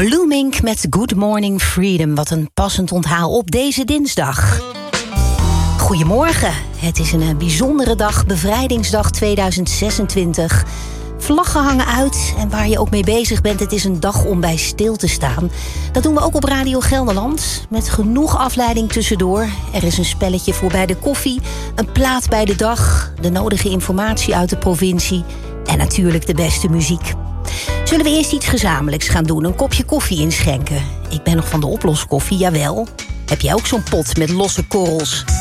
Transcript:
Blue Mink met Good Morning Freedom. Wat een passend onthaal op deze dinsdag. Goedemorgen. Het is een bijzondere dag, bevrijdingsdag 2026. Vlaggen hangen uit en waar je ook mee bezig bent, het is een dag om bij stil te staan. Dat doen we ook op Radio Gelderland, met genoeg afleiding tussendoor. Er is een spelletje voor bij de koffie, een plaat bij de dag, de nodige informatie uit de provincie en natuurlijk de beste muziek. Zullen we eerst iets gezamenlijks gaan doen, een kopje koffie inschenken? Ik ben nog van de oploskoffie, jawel. Heb jij ook zo'n pot met losse korrels?